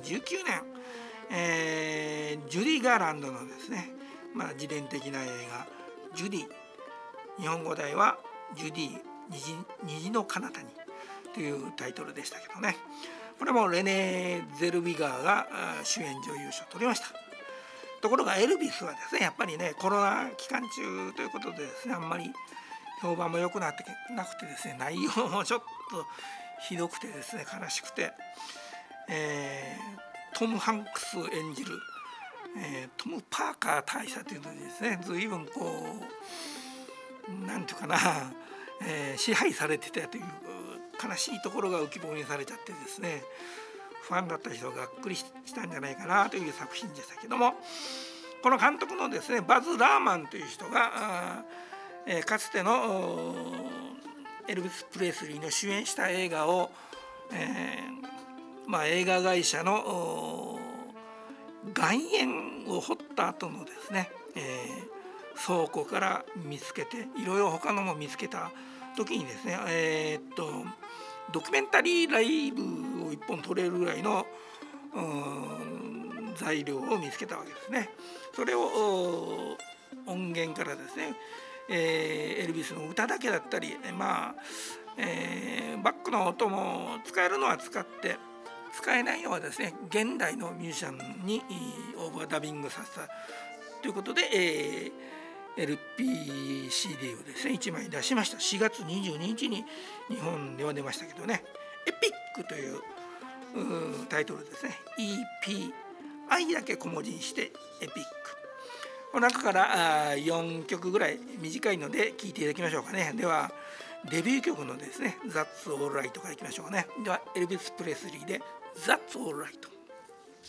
19年、ジュディ・ガーランドのですね、自伝的な映画ジュディ、日本語題はジュディ虹の彼方にというタイトルでしたけどね、これもレネー・ゼルビガーが主演女優賞を取りました。ところがエルビスはですね、やっぱりね、コロナ期間中ということでですね、あんまり評判も良くなってなくてですね、内容もちょっとひどくてですね、悲しくて、トム・ハンクス演じる、トム・パーカー大佐というのにですね、随分なんていうかな、支配されてたという悲しいところが浮き彫りにされちゃってですね、ファンだった人ががっくりしたんじゃないかなという作品でしたけども、この監督のですねバズ・ラーマンという人がかつてのエルビス・プレスリーの主演した映画を、映画会社の外苑を掘った後のですね、倉庫から見つけて、いろいろ他のも見つけた時にですね、ドキュメンタリーライブを1本撮れるぐらいの材料を見つけたわけですね。それを音源からですね、エルビスの歌だけだったり、バックの音も使えるのは使って、使えないのはですね現代のミュージシャンにオーバーダビングさせたということで、LP-CD をですね1枚出しました。4月22日に日本では出ましたけどね、エピックというタイトルですね。 EP、 愛だけ小文字にしてエピック。この中から4曲ぐらい短いので聴いていただきましょうかね。ではデビュー曲のですね That's Alright からいきましょうかね。ではエルビス・プレスリーで That's Alright。